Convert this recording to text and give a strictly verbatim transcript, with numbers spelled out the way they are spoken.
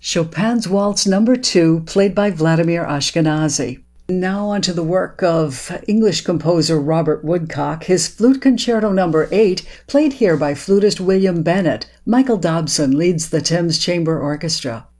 Chopin's Waltz Number Two, played by Vladimir Ashkenazy. Now onto the work of English composer Robert Woodcock, his Flute Concerto Number Eight, played here by flutist William Bennett. Michael Dobson leads the Thames Chamber Orchestra.